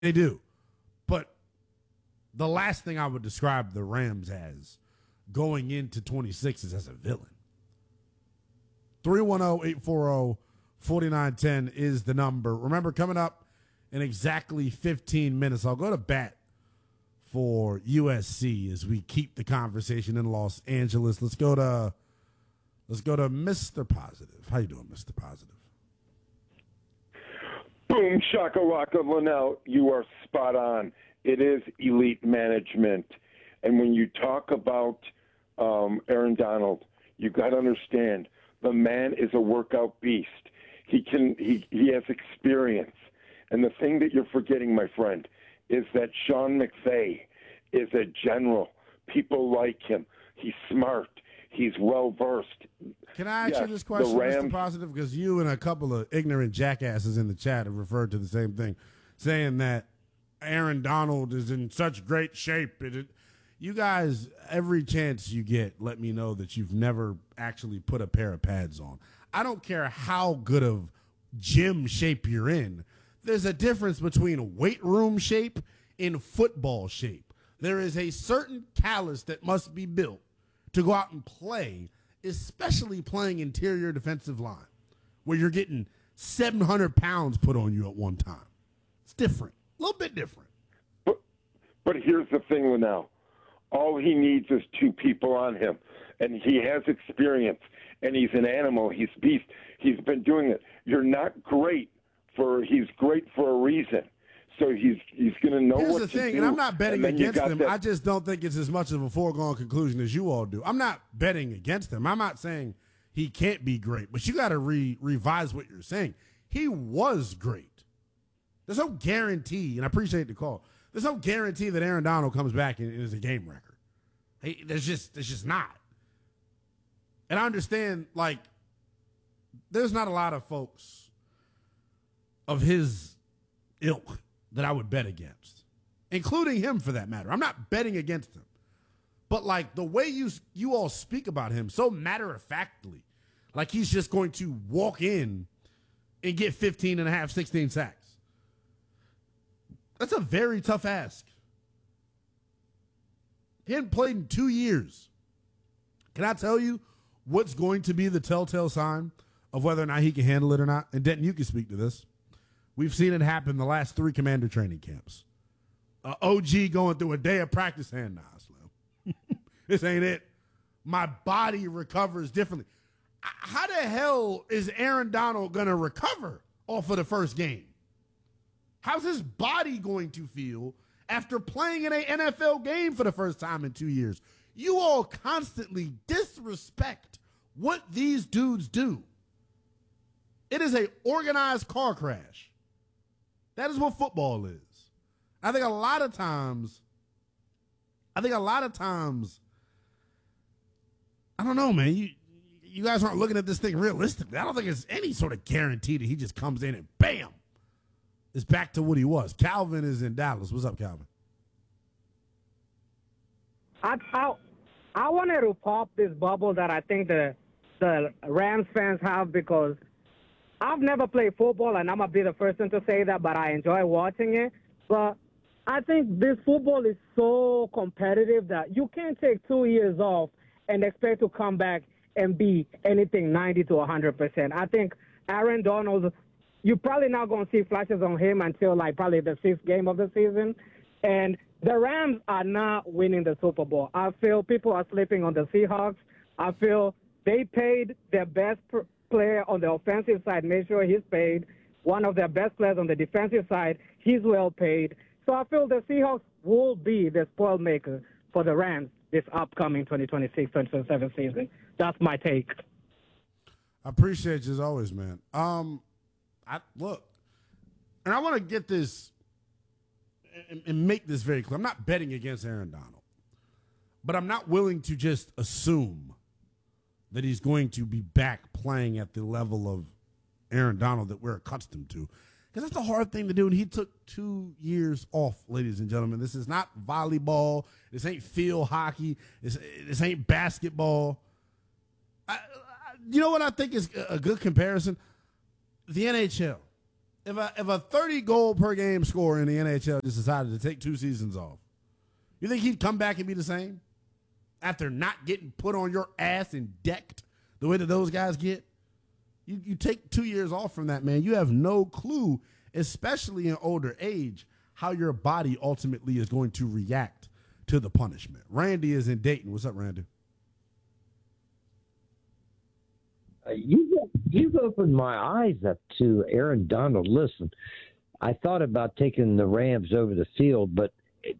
They do. But the last thing I would describe the Rams as going into 26 is as a villain. 310-840-4910 is the number. Remember, coming up in exactly 15 minutes, I'll go to bat for USC as we keep the conversation in Los Angeles. Let's go to Mr. Positive. How you doing, Mr. Positive? Boom, shakalaka, Linnell. You are spot on. It is elite management. And when you talk about Aaron Donald, you got to understand the man is a workout beast. He has experience. And the thing that you're forgetting, my friend, is that Sean McVay is a general. People like him. He's smart. He's well-versed. Can I ask you this question, Mr. Positive? Because you and a couple of ignorant jackasses in the chat have referred to the same thing, saying that Aaron Donald is in such great shape. You guys, every chance you get, let me know that you've never actually put a pair of pads on. I don't care how good of gym shape you're in. There's a difference between weight room shape and football shape. There is a certain callus that must be built to go out and play, especially playing interior defensive line, where you're getting 700 pounds put on you at one time. It's different, a little bit different. But here's the thing, Linnell. All he needs is two people on him, and he has experience, and he's an animal. He's beast. He's been doing it. You're not great he's great for a reason. So he's going to know Here's what the to thing, do. and I'm not betting against him. That. I just don't think it's as much of a foregone conclusion as you all do. I'm not betting against him. I'm not saying he can't be great, but you got to revise what you're saying. He was great. There's no guarantee, and I appreciate the call. There's no guarantee that Aaron Donald comes back and is a game wrecker. There's just not. And I understand, like, there's not a lot of folks of his ilk that I would bet against, including him for that matter. I'm not betting against him. But, like, the way you all speak about him so matter-of-factly, like he's just going to walk in and get 15 and a half, 16 sacks. That's a very tough ask. He hadn't played in 2 years. Can I tell you what's going to be the telltale sign of whether or not he can handle it or not? And Denton, you can speak to this. We've seen it happen the last 3 commander training camps. OG going through a day of practice saying, nah, Slim, this ain't it. My body recovers differently. How the hell is Aaron Donald going to recover off of the first game? How's his body going to feel after playing in an NFL game for the first time in 2 years? You all constantly disrespect what these dudes do. It is an organized car crash. That is what football is. I think a lot of times, I don't know, man. You guys aren't looking at this thing realistically. I don't think it's any sort of guarantee that he just comes in and bam, is back to what he was. Calvin is in Dallas. What's up, Calvin? I wanted to pop this bubble that I think the Rams fans have, because I've never played football, and I'm going to be the first one to say that, but I enjoy watching it. But I think this football is so competitive that you can't take 2 years off and expect to come back and be anything 90 to 100%. I think Aaron Donald, you're probably not going to see flashes on him until like probably the 6th game of the season. And the Rams are not winning the Super Bowl. I feel people are sleeping on the Seahawks. I feel they paid their best player on the offensive side, made sure he's paid. One of their best players on the defensive side, he's well paid. So I feel the Seahawks will be the spoil maker for the Rams this upcoming 2026-2027 season. That's my take. I appreciate you as always, man. Look, and I want to get this and make this very clear. I'm not betting against Aaron Donald, but I'm not willing to just assume that he's going to be back playing at the level of Aaron Donald that we're accustomed to. Because that's a hard thing to do, and he took 2 years off, ladies and gentlemen. This is not volleyball. This ain't field hockey. This ain't basketball. You know what I think is a good comparison? The NHL. If a 30 goal per game scorer in the NHL just decided to take 2 seasons off, you think he'd come back and be the same? After not getting put on your ass and decked the way that those guys get? You take 2 years off from that, man. You have no clue, especially in older age, how your body ultimately is going to react to the punishment. Randy is in Dayton. What's up, Randy? You've opened my eyes up to Aaron Donald. Listen, I thought about taking the Rams over the field, but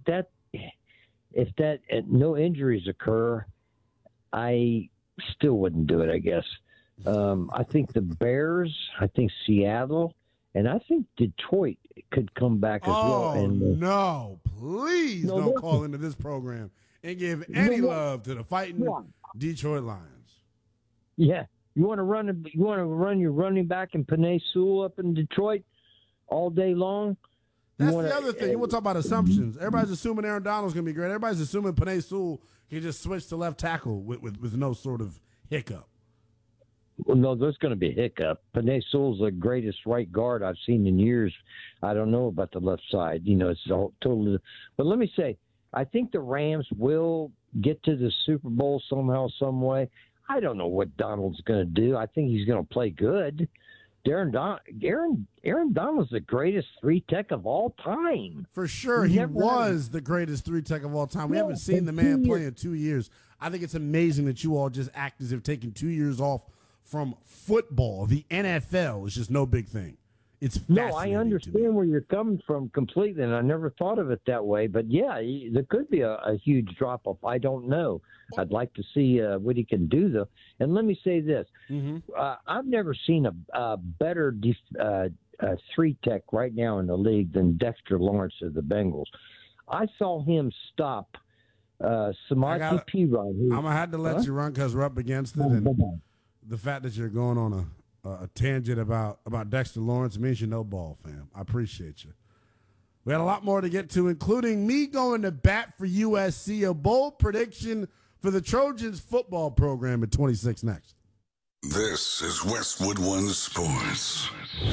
if no injuries occur, I still wouldn't do it, I guess. I think the Bears, I think Seattle, and I think Detroit could come back as well. And, no, please don't call into this program and give any love to the fighting Detroit Lions. Yeah. You want to run your running back and Penei Sewell up in Detroit all day long? That's the other thing. You want to talk about assumptions. Everybody's assuming Aaron Donald's going to be great. Everybody's assuming Penei Sewell can just switch to left tackle with no sort of hiccup. Well, no, there's going to be a hiccup. Penei Sewell's the greatest right guard I've seen in years. I don't know about the left side. It's all totally. But let me say, I think the Rams will get to the Super Bowl somehow, some way. I don't know what Donald's going to do. I think he's going to play good. Aaron Donald's the greatest 3-tech of all time. For sure, he was the greatest 3-tech of all time. We haven't seen the man play in 2 years. I think it's amazing that you all just act as if taking 2 years off from football. The NFL is just no big thing. It's fascinating. No, I understand where you're coming from completely, and I never thought of it that way. But, yeah, there could be a huge drop-off. I don't know. I'd like to see what he can do, though. And let me say this. I've never seen a better 3-tech right now in the league than Dexter Lawrence of the Bengals. I saw him stop Samaje Perine. I'm going to have to let you run because we're up against it. And the fact that you're going on a tangent about Dexter Lawrence means you know ball, fam. I appreciate you. We had a lot more to get to, including me going to bat for USC, a bold prediction for the Trojans football program at 26 next. This is Westwood One Sports.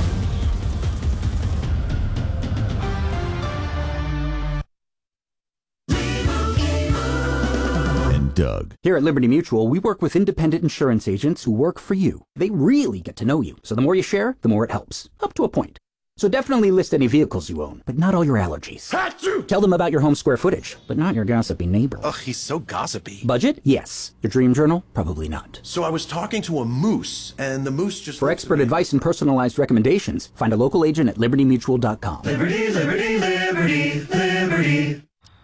Doug. Here at Liberty Mutual, we work with independent insurance agents who work for you. They really get to know you. So the more you share, the more it helps. Up to a point. So definitely list any vehicles you own, but not all your allergies. Achoo! Tell them about your home square footage, but not your gossipy neighbor. Ugh, he's so gossipy. Budget? Yes. Your dream journal? Probably not. So I was talking to a moose, and the moose just... For expert advice and personalized recommendations, find a local agent at libertymutual.com. Liberty, liberty, liberty, liberty.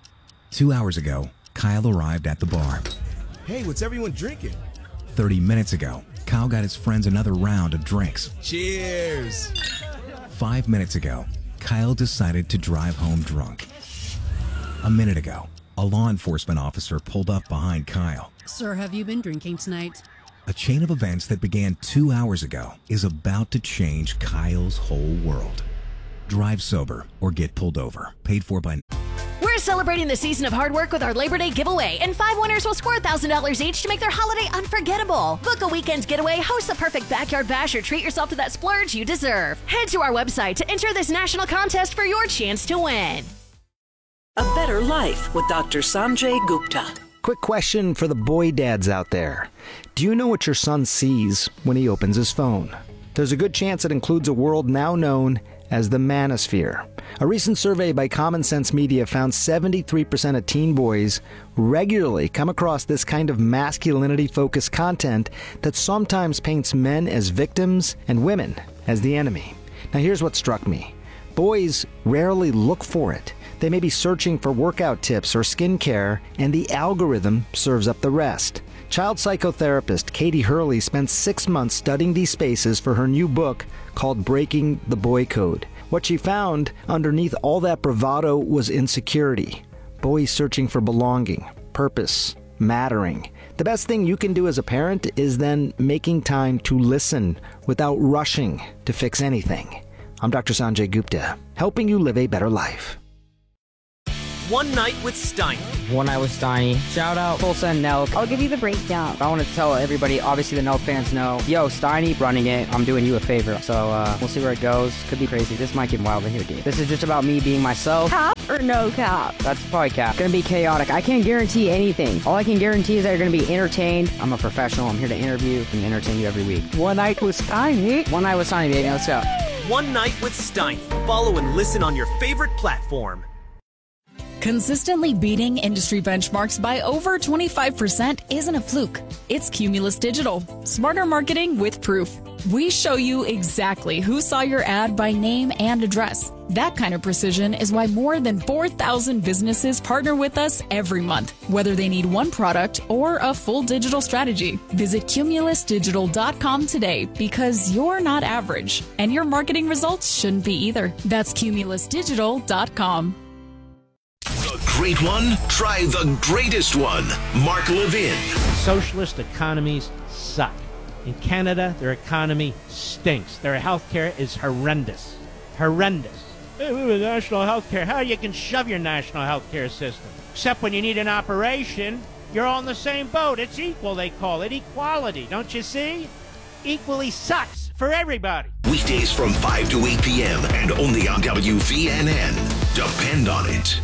2 hours ago, Kyle arrived at the bar. Hey, what's everyone drinking? 30 minutes ago, Kyle got his friends another round of drinks. Cheers! 5 minutes ago, Kyle decided to drive home drunk. A minute ago, a law enforcement officer pulled up behind Kyle. Sir, have you been drinking tonight? A chain of events that began 2 hours ago is about to change Kyle's whole world. Drive sober or get pulled over. Paid for by... We're celebrating the season of hard work with our Labor Day giveaway, and 5 winners will score $1,000 each to make their holiday unforgettable. Book a weekend getaway, host the perfect backyard bash, or treat yourself to that splurge you deserve. Head to our website to enter this national contest for your chance to win. A Better Life with Dr. Sanjay Gupta. Quick question for the boy dads out there. Do you know what your son sees when he opens his phone? There's a good chance it includes a world now known as the manosphere. A recent survey by Common Sense Media found 73% of teen boys regularly come across this kind of masculinity-focused content that sometimes paints men as victims and women as the enemy. Now here's what struck me. Boys rarely look for it. They may be searching for workout tips or skincare, and the algorithm serves up the rest. Child psychotherapist Katie Hurley spent 6 months studying these spaces for her new book called Breaking the Boy Code. What she found underneath all that bravado was insecurity. Boys searching for belonging, purpose, mattering. The best thing you can do as a parent is then making time to listen without rushing to fix anything. I'm Dr. Sanjay Gupta, helping you live a better life. One Night with Steiny. One Night with Steiny. Shout out Tulsa and Nelk. I'll give you the breakdown. I want to tell everybody, obviously the Nelk fans know, yo, Steiny running it, I'm doing you a favor. So we'll see where it goes. Could be crazy. This might get wild in here, dude. This is just about me being myself. Cap or no cap? That's probably cap. Gonna be chaotic. I can't guarantee anything. All I can guarantee is that you're gonna be entertained. I'm a professional. I'm here to interview and entertain you every week. One Night with Steiny. One Night with Steiny, baby. Let's go. One Night with Steiny. Follow and listen on your favorite platform. Consistently beating industry benchmarks by over 25% isn't a fluke. It's Cumulus Digital. Smarter marketing with proof. We show you exactly who saw your ad by name and address. That kind of precision is why more than 4,000 businesses partner with us every month, whether they need one product or a full digital strategy. Visit cumulusdigital.com today because you're not average, and your marketing results shouldn't be either. That's cumulusdigital.com. The great one? Try the greatest one. Mark Levin. Socialist economies suck. In Canada, their economy stinks. Their healthcare is horrendous. Horrendous. Hey, we have national healthcare. How you can shove your national healthcare system? Except when you need an operation, you're all in the same boat. It's equal, they call it. Equality, don't you see? Equally sucks for everybody. Weekdays from 5 to 8 p.m. and only on WVNN. Depend on it.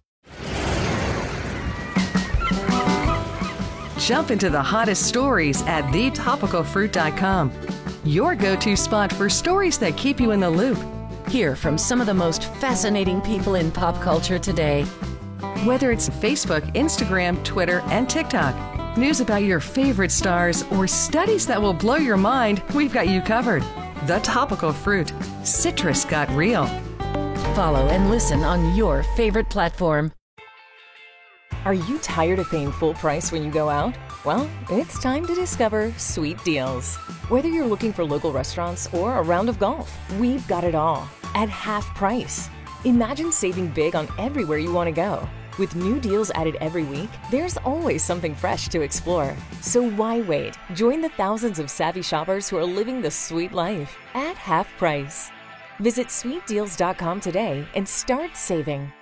Jump into the hottest stories at thetopicalfruit.com. Your go-to spot for stories that keep you in the loop. Hear from some of the most fascinating people in pop culture today. Whether it's Facebook, Instagram, Twitter, and TikTok, news about your favorite stars, or studies that will blow your mind, we've got you covered. The Topical Fruit. Citrus got real. Follow and listen on your favorite platform. Are you tired of paying full price when you go out? Well, it's time to discover Sweet Deals. Whether you're looking for local restaurants or a round of golf, we've got it all at half price. Imagine saving big on everywhere you want to go. With new deals added every week, there's always something fresh to explore. So why wait? Join the thousands of savvy shoppers who are living the sweet life at half price. Visit sweetdeals.com today and start saving.